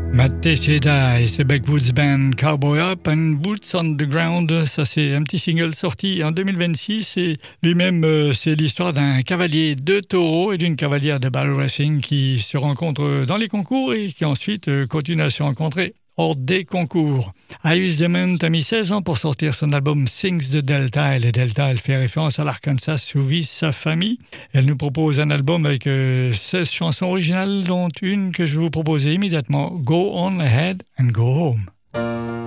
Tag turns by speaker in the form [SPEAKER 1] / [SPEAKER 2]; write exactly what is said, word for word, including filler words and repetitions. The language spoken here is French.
[SPEAKER 1] Matt Teixeira et ce Backwoods Band Cowboy Up and Boots on the Ground, ça c'est un petit single sorti en deux mille vingt-six et lui-même euh, c'est l'histoire d'un cavalier de taureau et d'une cavalière de barrel racing qui se rencontrent dans les concours et qui ensuite euh, continuent à se rencontrer hors des concours. Iris Diamond a mis seize ans pour sortir son album Things de Delta. Et le Delta, elle fait référence à l'Arkansas où vit sa famille. Elle nous propose un album avec euh, seize chansons originales, dont une que je vais vous proposer immédiatement, Go On Ahead and Go Home.